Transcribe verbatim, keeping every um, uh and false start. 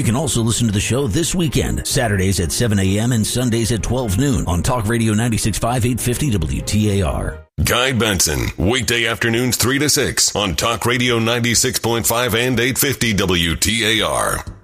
can also listen to the show this weekend, Saturdays at seven a.m. and Sundays at twelve noon on Talk Radio ninety-six point five, eight fifty W T A R. Guy Benson, weekday afternoons three to six on Talk Radio ninety-six point five and eight fifty W T A R.